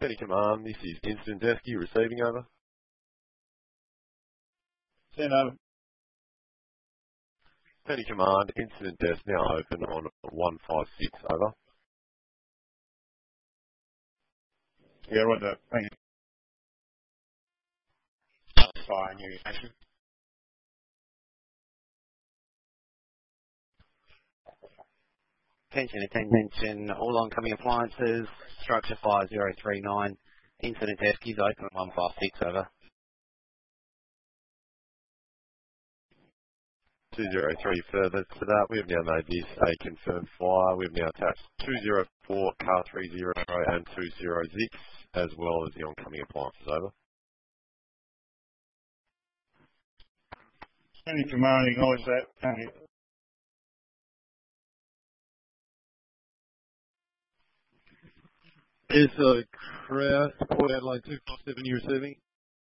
Petty Command, this is Incident Desk. You receiving, over? Send over. Petty Command, Incident Desk now open on 156, over. Yeah, roger. Thank you. Fire new action. Attention, all oncoming appliances, structure 5039, incident desk is open at 156, over. 203 further to that, we have now made this a confirmed fire. We have now attached 204, car 30 and 206, as well as the oncoming appliances, over. Petty Command, acknowledge that. Thank you. Yes, Kraus, Port Adelaide 257, you receiving?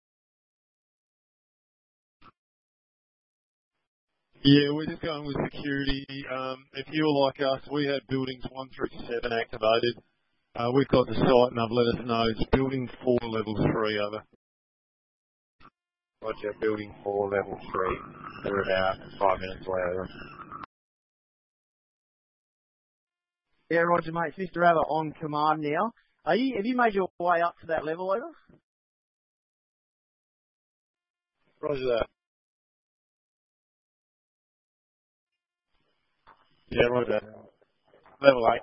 Yeah, we're just going with security. If you're like us, we have buildings 1 through 7 activated. We've got the site and they've let us know it's building 4, level 3, over. Roger, building 4, level 3. We're about 5 minutes away, over. Yeah, roger, mate. It's Mr. Ava on command now. Have you made your way up to that level, over? Roger that. Yeah, roger. Level 8.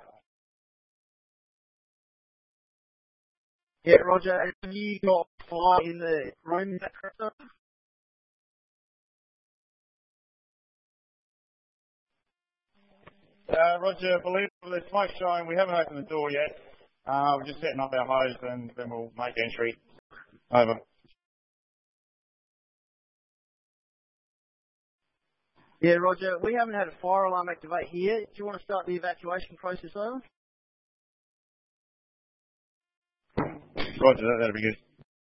Yeah, roger. Have you got fire in the room? Is that correct, sir? Roger, believe there's smoke showing. We haven't opened the door yet. We're just setting up our hose and then we'll make entry. Over. Yeah, roger. We haven't had a fire alarm activate here. Do you want to start the evacuation process, over? Roger, that'll be good.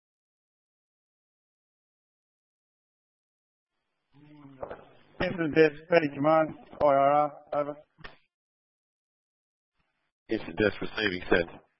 Incident desk, Petty Command, IRR, over. Incident Desk receiving, sent.